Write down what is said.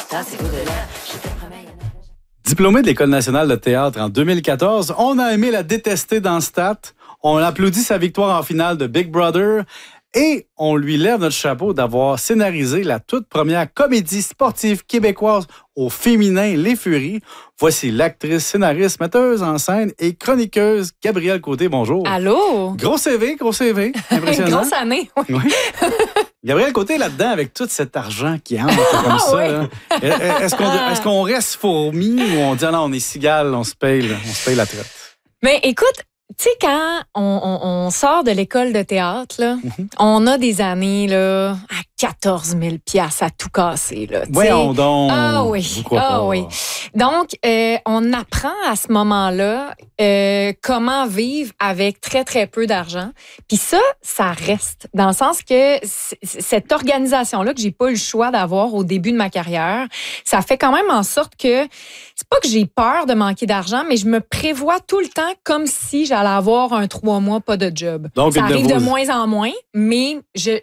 Diplômée de l'École nationale de théâtre en 2014, on a aimé la détester dans Stat. On applaudit sa victoire en finale de Big Brother et on lui lève notre chapeau d'avoir scénarisé la toute première comédie sportive québécoise au féminin, Les Furies. Voici l'actrice, scénariste, metteuse en scène et chroniqueuse Gabrielle Côté. Bonjour. Allô? Gros CV. Impressionnant. Grosse année, oui. Oui. Gabrielle Côté là-dedans avec tout cet argent qui entre comme ça. Oui. Là. Est-ce qu'on reste fourmi ou on dit non, on est cigale, on se paye la traite? Mais écoute, tu sais, quand on sort de l'école de théâtre, là, on a des années là, à 14 000 $ à tout casser. Là, Voyons donc. Ah oui, oui. Donc, on apprend à ce moment-là comment vivre avec très, très peu d'argent. Puis ça reste. Dans le sens que cette organisation-là que j'ai pas eu le choix d'avoir au début de ma carrière, ça fait quand même en sorte que c'est pas que j'ai peur de manquer d'argent, mais je me prévois tout le temps comme si j'allais avoir un 3 mois pas de job. Donc, ça arrive de moins en moins, mais je